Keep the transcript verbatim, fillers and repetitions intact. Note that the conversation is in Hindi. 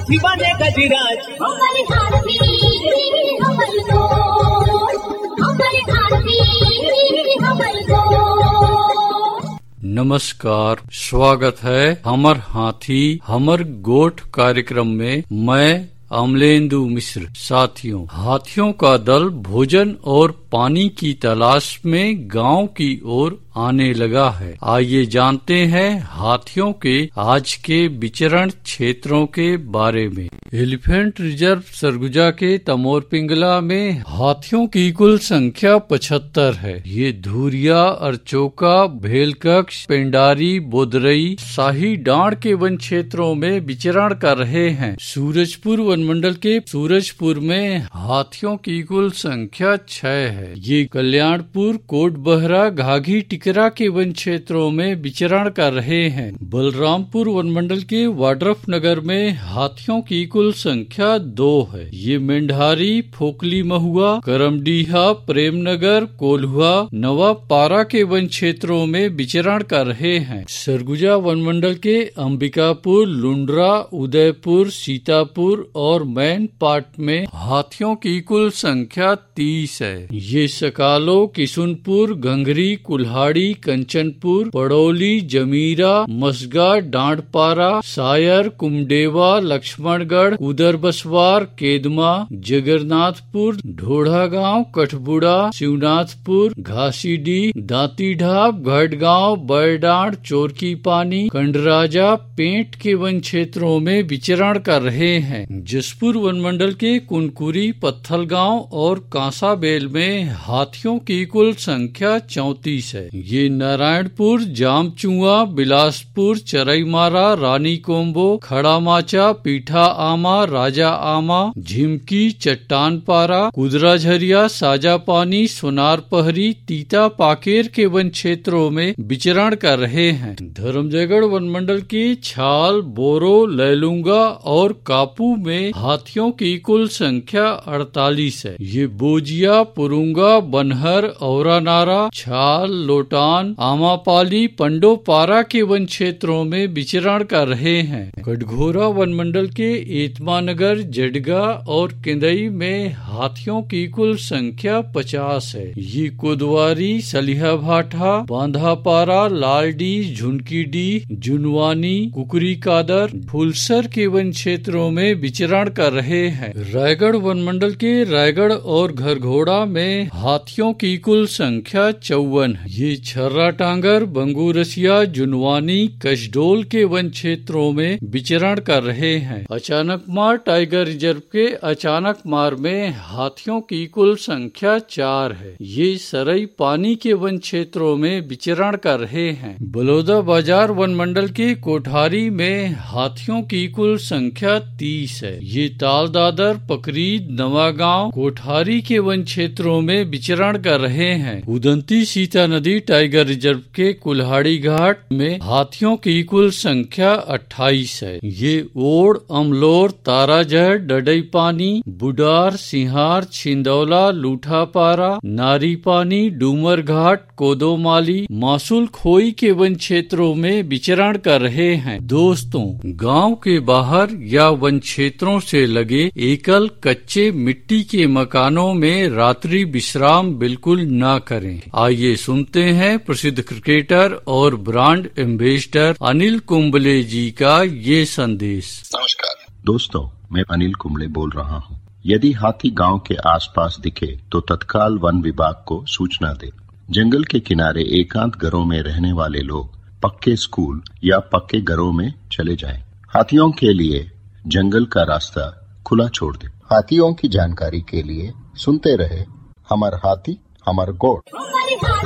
हाथी बने गजराज। हमारे हाथी हमारे दोस्त, हमारे हाथी हमारे दोस्त। नमस्कार, स्वागत है हमर हाथी हमर गोठ कार्यक्रम में। मैं अमलेंदु मिश्र। साथियों, हाथियों का दल भोजन और पानी की तलाश में गांव की ओर आने लगा है। आइए जानते हैं हाथियों के आज के विचरण क्षेत्रों के बारे में। एलिफेंट रिजर्व सरगुजा के तमोर पिंगला में हाथियों की कुल संख्या पचहत्तर है। ये धुरिया, अरचोका, भेलकक्ष, पेंडारी, बोदरई, शाही डांड के वन क्षेत्रों में विचरण कर रहे हैं। सूरजपुर वन मंडल के सूरजपुर में हाथियों की कुल संख्या छह है। ये कल्याणपुर, कोटबहरा, घाघी, टिकरा के वन क्षेत्रों में विचरण कर रहे हैं। बलरामपुर वन मंडल के वाड्रफ नगर में हाथियों की कुल संख्या दो है। ये मेंढारी, फोकली महुआ, करमडीहा, प्रेमनगर, कोल्हुआ, नवापारा के वन क्षेत्रों में विचरण कर रहे हैं। सरगुजा वन मंडल के अंबिकापुर, लुंड्रा, उदयपुर, सीतापुर और मैन पाट में हाथियों की कुल संख्या तीस है। ये सकालो, किशुनपुर, घंघरी, कुल्हाड़ी, कंचनपुर, पड़ौली, जमीरा, मसगा, डांडपारा, सायर, कुमडेवा, लक्ष्मणगढ़, उदरबसवार, केदमा, जगन्नाथपुर, ढोढ़ा गांव, कठबुड़ा, शिवनाथपुर, घासीडी, दांतीढाब, घाटगांव, बरडांड, चोरकी पानी, कंडराजा, पेंट के वन क्षेत्रों में विचरण कर रहे हैं। जसपुर वन मंडल के कुनकुरी, पत्थल गांव और कांसाबेल में हाथियों की कुल संख्या चौंतीस है। ये नारायणपुर, जामचुआ, बिलासपुर, चरईमारा, रानी कोम्बो, खड़ा माचा, पीठा आमा, राजा आमा, झिमकी, चट्टानपारा, कुदराझरिया, साजा पानी, सोनार पहरी, तीता पाकेर के वन क्षेत्रों में विचरण कर रहे हैं। धर्मजयगढ़ वन मंडल की छाल, बोरो, लैलूंगा और कापू में हाथियों की कुल संख्या अड़तालीस है। ये बोजिया, पुरुंगा, बनहर, औरानारा, छाल, लोटान, आमापाली, पंडोपारा के वन क्षेत्रों में विचरण कर रहे हैं। कटघोरा वन मंडल के एतमानगर, जडगा और केंदई में हाथियों की कुल संख्या पचास है। ये कोदवारी, सलिहा भाठा, बांधापारा, लालडी, झुनकीडी, जुनवानी, कुकरी कादर, फुलसर के वन क्षेत्रों में विचरण कर रहे हैं। रायगढ़ वन मंडल के रायगढ़ और घरघोड़ा में हाथियों की कुल संख्या चौवन है। ये छर्रा टांगर, बंगूरसिया, जुनवानी, कसडोल के वन क्षेत्रों में विचरण कर रहे हैं। अचानक मार टाइगर रिजर्व के अचानक मार में हाथियों की कुल संख्या चार है। ये सरई पानी के वन क्षेत्रों में विचरण कर रहे हैं। बलौदा बाजार वन मंडल के कोठारी में हाथियों की कुल संख्या तीस है। ये ताल दादर, पकरीद, नवागांव, कोठारी के वन क्षेत्रों में विचरण कर रहे हैं। उदंती सीता नदी टाइगर रिजर्व के कुल्हाड़ी घाट में हाथियों की कुल संख्या अट्ठाईस है। ये ओड़, अमलोर, ताराजहर, डडई पानी, बुडार, सिंहार, छिंदौला, लूठापारा, नारी पानी, डूमर घाट, कोदोमाली, मासूल खोई के वन क्षेत्रों में विचरण कर रहे हैं। दोस्तों, गांव के बाहर या वन क्षेत्रों से लगे एकल कच्चे मिट्टी के मकानों में रात्रि विश्राम बिल्कुल ना करें। आइए सुनते हैं प्रसिद्ध क्रिकेटर और ब्रांड एम्बेसडर अनिल कुंबले जी का ये संदेश। नमस्कार दोस्तों, मैं अनिल कुंबले बोल रहा हूँ। यदि हाथी गांव के आसपास दिखे तो तत्काल वन विभाग को सूचना दे। जंगल के किनारे एकांत घरों में रहने वाले लोग पक्के स्कूल या पक्के घरों में चले जाएं। हाथियों के लिए जंगल का रास्ता खुला छोड़ दे। हाथियों की जानकारी के लिए सुनते रहे हमार हाथी हमार गोठ।